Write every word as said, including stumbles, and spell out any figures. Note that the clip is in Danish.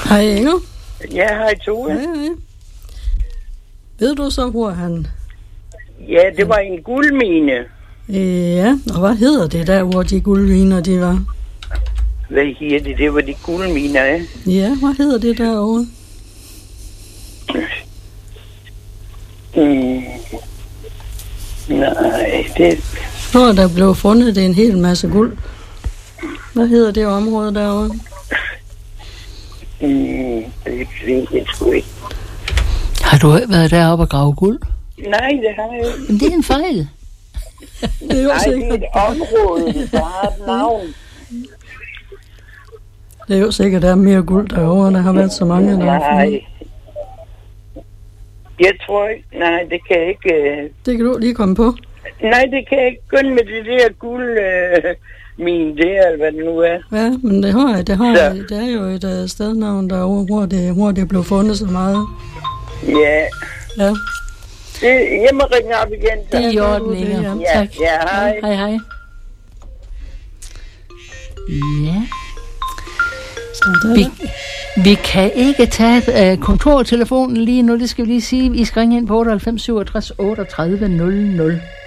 Hej Inger. Ja, hej Tove. Hej, hej. Ved du så, hvor han... Ja, det var en guldmine. Ja, og hvad hedder det der, hvor de guldminer, de var? Hvad hedder det? Det var de guldminer, ja. Ja, hvad hedder det derovre? Mm. Nej, det... Hvor der blev fundet det en hel masse guld. Hvad hedder det område derovre? Mm, det ved jeg sgu ikke. Har du været deroppe og grave guld? Nej, det har jeg ikke. Men det er en fejl. Det er jo Nej, det er sikkert, et område, der har et navn. det er jo sikkert, der er mere guld derovre, der har været så mange der. Nej. Jeg tror ikke... Nej, det kan jeg ikke... Uh... Det kan du lige komme på. Nej, det kan jeg ikke kun med det der guld... Uh... min der, eller hvad det nu er. Ja, men det har det har det er jo et uh, stednavn derovre, hvor det, hvor det blev fundet så meget. Ja. Ja. Det, jeg må ringe op igen. Det er i orden, Inger. Ja, Tak. ja, hej. Hej, hej. Ja. Vi, vi kan ikke tage uh, kontortelefonen lige nu, det skal vi lige sige. I skal ringe ind på otteoghalvfems syvogtres otteogtredive nul nul.